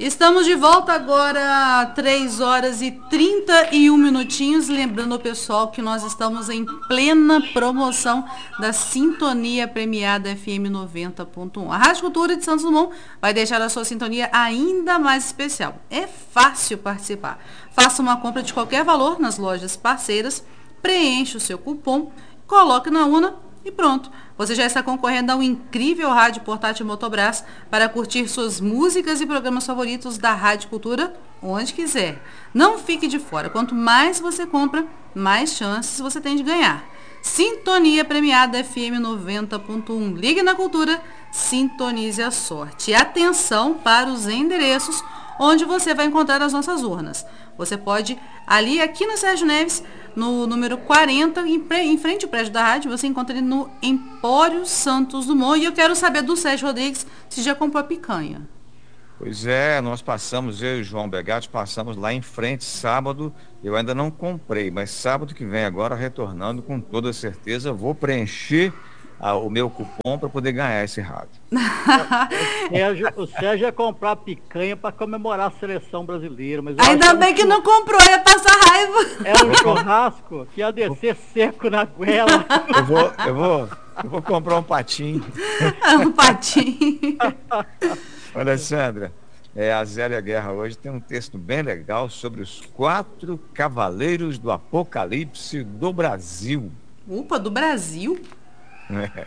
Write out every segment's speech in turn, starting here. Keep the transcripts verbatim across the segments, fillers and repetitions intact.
Estamos de volta agora, três horas e trinta e um minutinhos. Lembrando ao pessoal que nós estamos em plena promoção da Sintonia Premiada F M noventa ponto um. A Rádio Cultura de Santos Dumont vai deixar a sua sintonia ainda mais especial. É fácil participar. Faça uma compra de qualquer valor nas lojas parceiras, preencha o seu cupom, coloque na urna e pronto. Você já está concorrendo a um incrível rádio portátil Motobras para curtir suas músicas e programas favoritos da Rádio Cultura onde quiser. Não fique de fora. Quanto mais você compra, mais chances você tem de ganhar. Sintonia Premiada F M noventa ponto um. Ligue na Cultura, sintonize a sorte. E atenção para os endereços onde você vai encontrar as nossas urnas. Você pode, ali aqui no Sérgio Neves, no número quarenta, em, em frente ao prédio da rádio, você encontra ele no Empório Santos Dumont. E eu quero saber do Sérgio Rodrigues se já comprou a picanha. Pois é, nós passamos, eu e o João Begatti, passamos lá em frente sábado. Eu ainda não comprei, mas sábado que vem agora, retornando com toda certeza, vou preencher a, o meu cupom para poder ganhar esse rádio. o, Sérgio, o Sérgio ia comprar picanha para comemorar a seleção brasileira. Mas ainda bem que, que não comprou, ia passar raiva. É um churrasco que ia descer seco na goela. Eu vou, eu vou, eu vou comprar um patinho. Um patinho. Olha, Sandra, é, a Zélia Guerra hoje tem um texto bem legal sobre os quatro cavaleiros do Apocalipse do Brasil. Opa, do Brasil? É.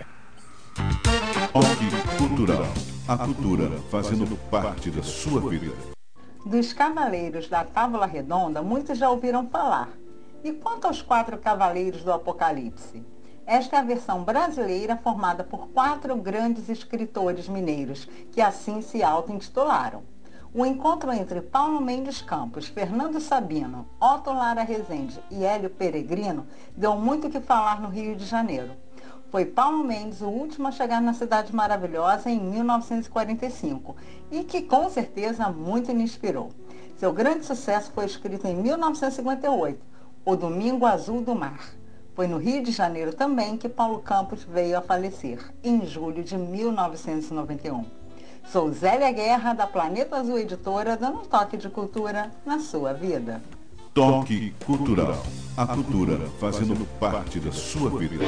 Toque cultural. A cultura fazendo parte da sua vida. Dos Cavaleiros da Távola Redonda, muitos já ouviram falar. E quanto aos quatro Cavaleiros do Apocalipse? Esta é a versão brasileira formada por quatro grandes escritores mineiros, que assim se auto-intitularam. O encontro entre Paulo Mendes Campos, Fernando Sabino, Otto Lara Rezende e Hélio Peregrino deu muito o que falar no Rio de Janeiro. Foi Paulo Mendes o último a chegar na Cidade Maravilhosa em mil novecentos e quarenta e cinco e que com certeza muito lhe inspirou. Seu grande sucesso foi escrito em mil novecentos e cinquenta e oito, O Domingo Azul do Mar. Foi no Rio de Janeiro também que Paulo Campos veio a falecer, em julho de mil novecentos e noventa e um. Sou Zélia Guerra, da Planeta Azul Editora, dando um toque de cultura na sua vida. Toque cultural. A cultura fazendo parte da sua vida.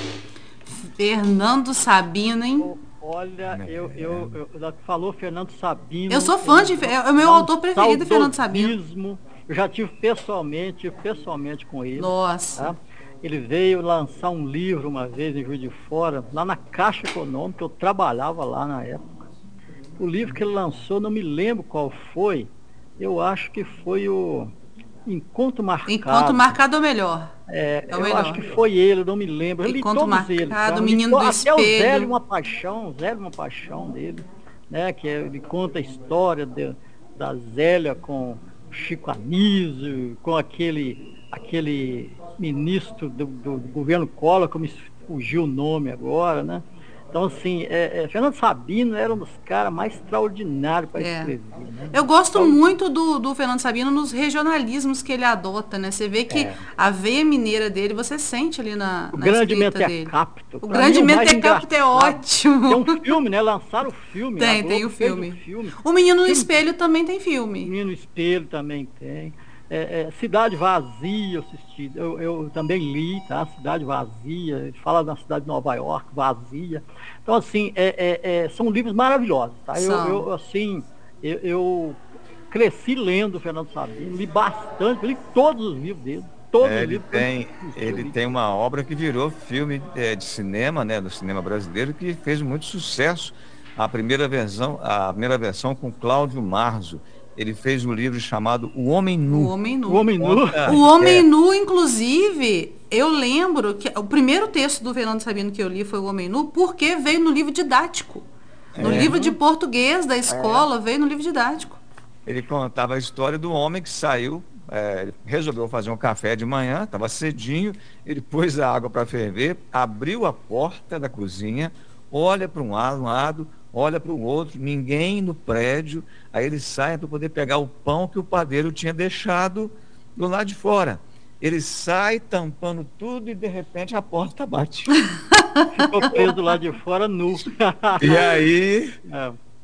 Fernando Sabino, hein? Olha, eu, eu, eu falou Fernando Sabino. Eu sou fã de, é o meu autor preferido, Fernando Sabino. Eu já tive pessoalmente, pessoalmente com ele. Nossa. Tá? Ele veio lançar um livro uma vez em Juiz de Fora, lá na Caixa Econômica, eu trabalhava lá na época. O livro que ele lançou, não me lembro qual foi, eu acho que foi o Encontro Marcado. Encontro Marcado é o melhor. É, é o eu melhor. acho que foi ele, eu não me lembro. Eu li Encontro todos Marcado, eles, tá? Menino do Até Espelho. o Zélio, uma paixão, Zélio, uma paixão dele, né? Que é, ele conta a história de, da Zélia com Chico Anísio, com aquele, aquele ministro do, do governo Collor, que me fugiu o nome agora, né? Então, assim, é, é, Fernando Sabino era um dos caras mais extraordinários para é. escrever. Né? Eu gosto então, muito do, do Fernando Sabino nos regionalismos que ele adota, né? Você vê que é. a veia mineira dele, você sente ali na, o na grande escrita dele. Mentecapto. O grande Mentecapto é ótimo. Tem um filme, né? Lançaram o filme. Tem, tem o filme. Um filme. O Menino no Espelho também tem filme. O Menino no Espelho também tem. É, é, Cidade Vazia, eu assisti, eu, eu também li, tá? Cidade Vazia, ele fala da cidade de Nova York, vazia. Então, assim, é, é, é, são livros maravilhosos, tá? Eu, eu, assim, eu, eu cresci lendo o Fernando Sabino, li bastante, li todos os livros dele. Todos é, os ele livros, tem, ele tem uma obra que virou filme é, de cinema, né? Do cinema brasileiro, que fez muito sucesso. A primeira versão, a primeira versão com Cláudio Marzo. Ele fez um livro chamado O Homem Nu. O Homem Nu. O Homem Nu, o Homem é. Nu, inclusive, eu lembro que o primeiro texto do Fernando Sabino que eu li foi O Homem Nu, porque veio no livro didático. No é. livro de português da escola, é. veio no livro didático. Ele contava a história do homem que saiu, é, resolveu fazer um café de manhã, estava cedinho, ele pôs a água para ferver, abriu a porta da cozinha, olha para um lado, um lado, olha para o outro, ninguém no prédio, aí ele sai para poder pegar o pão que o padeiro tinha deixado do lado de fora. Ele sai tampando tudo e de repente a porta bate. Ficou preso lá de fora nu. E aí, é.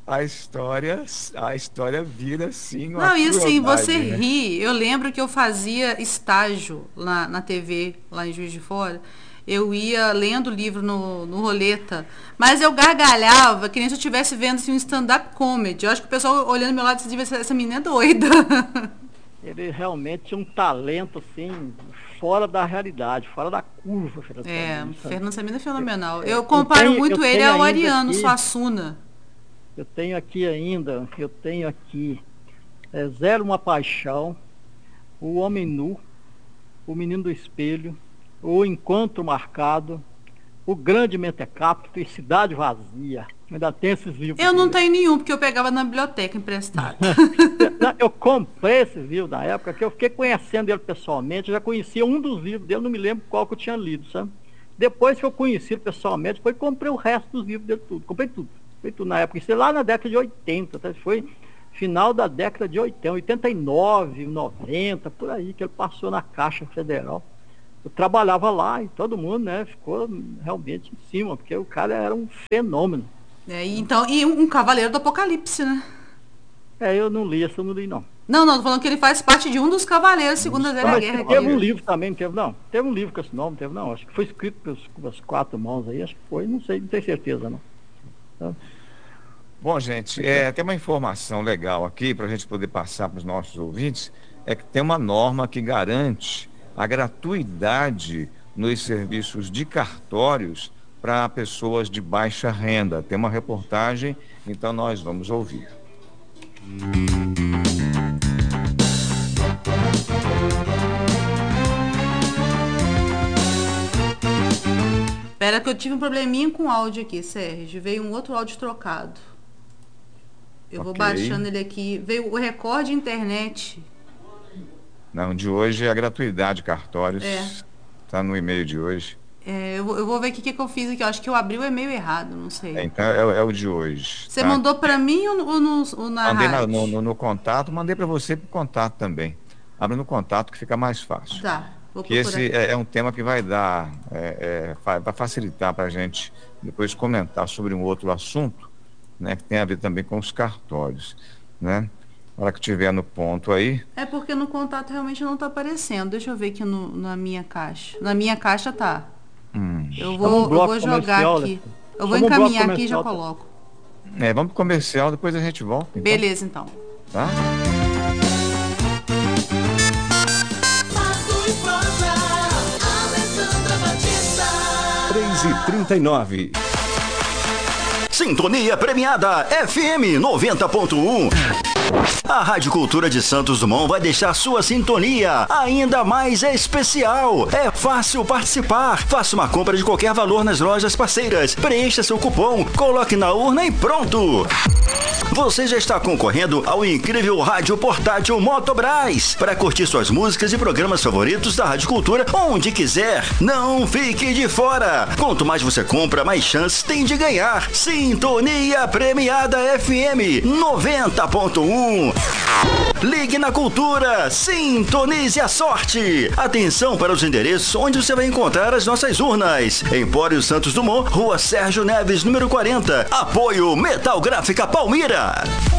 a história, a história vira sim uma Não, e assim, crueldade, você né? ri. Eu lembro que eu fazia estágio lá na T V, lá em Juiz de Fora. Eu ia lendo o livro no, no roleta, mas eu gargalhava que nem se eu estivesse vendo assim, um stand-up comedy. Eu acho que o pessoal olhando do meu lado dizia, essa menina é doida. Ele realmente tinha um talento, assim, fora da realidade, fora da curva. Fernando É, Sabino, sabe? Fernando Sabino é fenomenal. Eu- Eu comparo eu tenho- muito eu ele tenho ao ainda Ariano aqui- Suassuna. Eu tenho aqui ainda, eu tenho aqui é, Zero Uma Paixão, O Homem Nu, O Menino do Espelho, O Encontro Marcado, O Grande Mentecapto e Cidade Vazia. Ainda tem esses livros. Eu não dele. tenho nenhum, porque eu pegava na biblioteca emprestado. Não, eu comprei esse livro na época que eu fiquei conhecendo ele pessoalmente, eu já conhecia um dos livros dele, não me lembro qual que eu tinha lido, sabe? Depois que eu conheci ele pessoalmente, foi comprei o resto dos livros dele tudo, comprei tudo, comprei tudo na época, isso é lá na década de oitenta, tá? Foi final da década de oitenta, oitenta e nove, noventa, por aí, que ele passou na Caixa Federal. Eu trabalhava lá e todo mundo, né, ficou realmente em cima, porque o cara era um fenômeno. É, e então, e um, um Cavaleiro do Apocalipse, né? É, eu não li, essa eu não li não. Não, não, tô falando que ele faz parte de um dos Cavaleiros, segundo a Zélia Mas Guerra. teve aqui. um livro também, não teve não? Teve um livro com esse nome, não teve não? Acho que foi escrito pelos, pelas quatro mãos aí, acho que foi, não sei, não tenho certeza não. Tá? Bom, gente, é, tem uma informação legal aqui para a gente poder passar para os nossos ouvintes, é que tem uma norma que garante a gratuidade nos serviços de cartórios para pessoas de baixa renda. Tem uma reportagem, então nós vamos ouvir. Espera que eu tive um probleminha com o áudio aqui, Sérgio. Veio um outro áudio trocado. Eu vou Ok. baixando ele aqui. Veio o recorde internet. Não, de hoje é a gratuidade cartórios. É. Está no e-mail de hoje. É, eu, vou- eu vou ver o que, que eu fiz aqui. Eu acho que eu abri o e-mail errado, não sei. É, então é, é o de hoje. Você tá? mandou pra mim ou, no- ou no, ou na Mandei na- rádio? no, no- no contato, mandei para você por contato também. Abre no contato que fica mais fácil. Tá, vou Que procurar. esse é, é um tema que vai dar, é, é, vai vai facilitar para a gente depois comentar sobre um outro assunto, né, que tem a ver também com os cartórios, né? Na hora que tiver no ponto aí, É porque no contato realmente não tá aparecendo. Deixa eu ver aqui no- na minha caixa. Na minha caixa tá. hum, Eu Chama um vou, eu bloco vou jogar comercial, aqui. né? Eu vou Chama um bloco encaminhar aqui e já comercial. coloco. é, vamos pro comercial, depois a gente volta. Então, Beleza, então. tá? três e trinta e nove. Sintonia Premiada F M noventa ponto um. A Rádio Cultura de Santos Dumont vai deixar sua sintonia ainda mais especial. É fácil participar. Faça uma compra de qualquer valor nas lojas parceiras. Preencha seu cupom, coloque na urna e pronto. Você já está concorrendo ao incrível rádio portátil Motobras para curtir suas músicas e programas favoritos da Rádio Cultura onde quiser. Não fique de fora. Quanto mais você compra, mais chances tem de ganhar. Sintonia Premiada F M noventa ponto um. Ligue na Cultura, sintonize a sorte. Atenção para os endereços onde você vai encontrar as nossas urnas. Empório Santos Dumont, Rua Sérgio Neves, número quarenta. Apoio Metal Gráfica Palmira.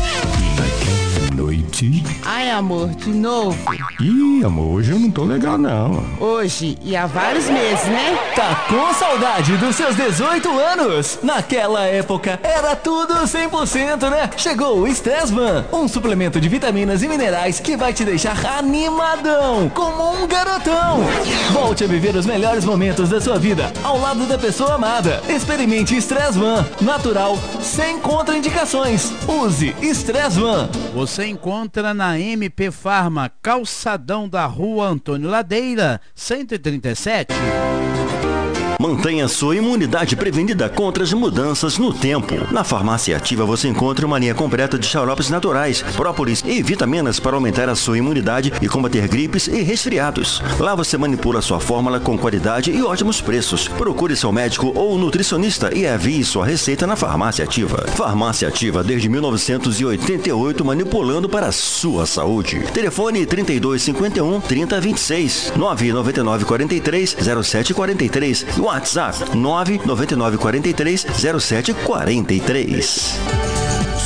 Noite. Ai, amor, de novo. Ih, amor, hoje eu não tô legal, não. Hoje e há vários meses, né? Tá com saudade dos seus dezoito anos? Naquela época era tudo cem por cento, né? Chegou o Stressman, um suplemento de vitaminas e minerais que vai te deixar animadão, como um garotão. Volte a viver os melhores momentos da sua vida ao lado da pessoa amada. Experimente Stressman, natural, sem contraindicações. Use Stressman. Você encontra na M P Farma, calçadão da Rua Antônio Ladeira, cento e trinta e sete. Mantenha sua imunidade prevenida contra as mudanças no tempo. Na Farmácia Ativa você encontra uma linha completa de xaropes naturais, própolis e vitaminas para aumentar a sua imunidade e combater gripes e resfriados. Lá você manipula sua fórmula com qualidade e ótimos preços. Procure seu médico ou nutricionista e envie sua receita na Farmácia Ativa. Farmácia Ativa desde mil novecentos e oitenta e oito, manipulando para a sua saúde. Telefone trinta e dois cinquenta e um, trinta vinte e seis, nove nove nove quatro três, zero sete quatro três. WhatsApp nove nove nove quatro três, zero sete quatro três.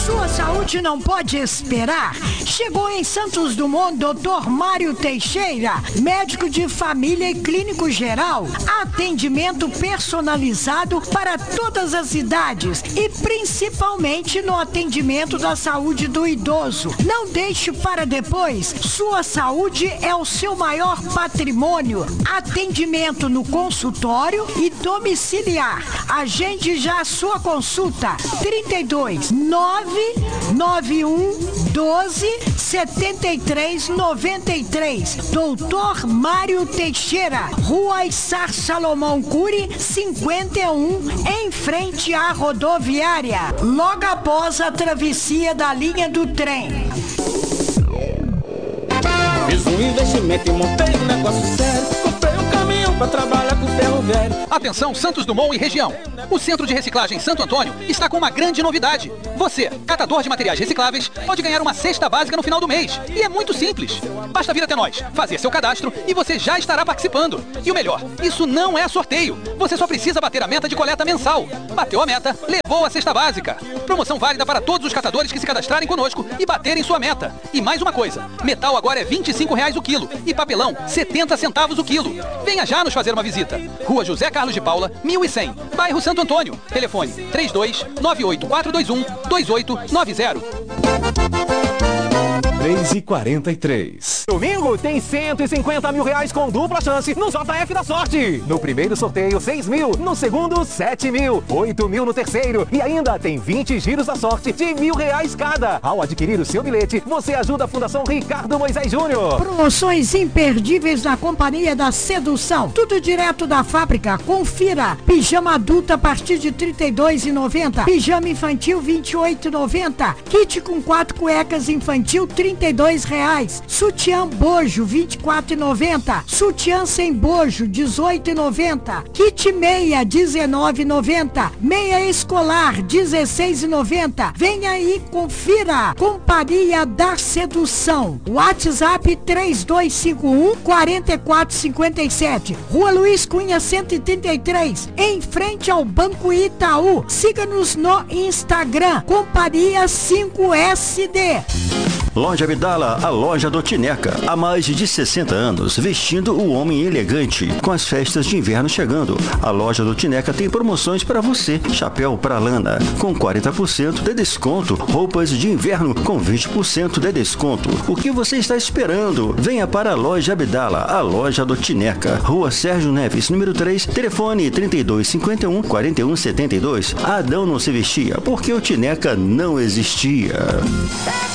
Sua saúde não pode esperar. Chegou em Santos Dumont doutor Mário Teixeira, médico de família e clínico geral. Atendimento personalizado para todas as idades e principalmente no atendimento da saúde do idoso. Não deixe para depois. Sua saúde é o seu maior patrimônio. Atendimento no consultório e domiciliar. Agende já a sua consulta. trinta e dois, nove nove um, doze, setenta e três, noventa e três. doutor Mário Teixeira, Rua Issar Salomão Cury, cinquenta e um, em frente à rodoviária, logo após a travessia da linha do trem. Fiz um investimento e montei um negócio sério. Comprei um caminhão pra trabalhar com ferro velho. Atenção Santos Dumont e região. O Centro de Reciclagem Santo Antônio está com uma grande novidade. Você, catador de materiais recicláveis, pode ganhar uma cesta básica no final do mês. E é muito simples. Basta vir até nós, fazer seu cadastro e você já estará participando. E o melhor, isso não é sorteio. Você só precisa bater a meta de coleta mensal. Bateu a meta, levou a cesta básica. Promoção válida para todos os catadores que se cadastrarem conosco e baterem sua meta. E mais uma coisa, metal agora é vinte e cinco reais o quilo e papelão setenta centavos o quilo. Venha já nos fazer uma visita. Rua José Carlos de Paula, mil e cem, bairro Santo Antônio. Telefone três dois nove oito quatro dois um dois oito nove zero. três e quarenta e três. Domingo tem cento e cinquenta mil reais com dupla chance no J F da Sorte. No primeiro sorteio, seis mil. No segundo, sete mil. oito mil no terceiro. E ainda tem vinte giros da sorte de mil reais cada. Ao adquirir o seu bilhete, você ajuda a Fundação Ricardo Moisés Júnior. Promoções imperdíveis na Companhia da Sedução. Tudo direto da fábrica. Confira. Pijama adulto a partir de trinta e dois reais e noventa centavos. Pijama infantil vinte e oito reais e noventa centavos. Kit com quatro cuecas infantil trinta e dois reais. Sutiã bojo vinte e quatro reais e noventa centavos. Sutiã sem bojo dezoito reais e noventa centavos. Kit meia dezenove reais e noventa centavos. Meia escolar dezesseis reais e noventa centavos. Venha aí, confira. Companhia da Sedução. WhatsApp três dois cinco um, quatro quatro cinco sete. Rua Luiz Cunha cento e trinta e três, em frente ao Banco Itaú. Siga-nos no Instagram, Companhia cinco S D. Loja Abdala, a loja do Tineca. Há mais de sessenta anos, vestindo o homem elegante. Com as festas de inverno chegando, a loja do Tineca tem promoções para você. Chapéu pra lana, com quarenta por cento de desconto. Roupas de inverno, com vinte por cento de desconto. O que você está esperando? Venha para a loja Abdala, a loja do Tineca. Rua Sérgio Neves, número três, telefone trinta e dois cinquenta e um, quarenta e um setenta e dois. Adão não se vestia porque o Tineca não existia.